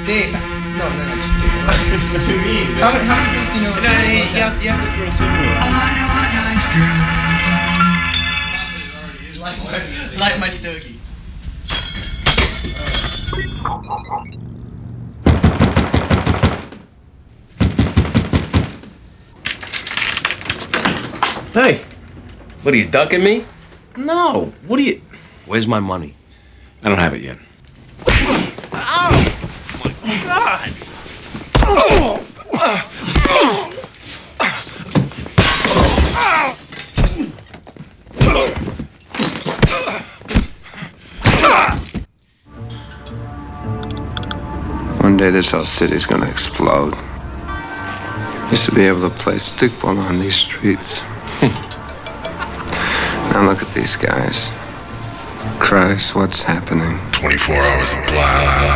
Dave. No, it's Dave. It's too mean. How many girls do you know? No, you have to throw some more. Light my stogie. Hey, what are you ducking me? No. What are you? Where's my money? I don't have it yet. Oh my God! One day this whole city's gonna explode. Used to be able to play stickball on these streets. Now look at these guys. Christ, what's happening? 24 hours of black.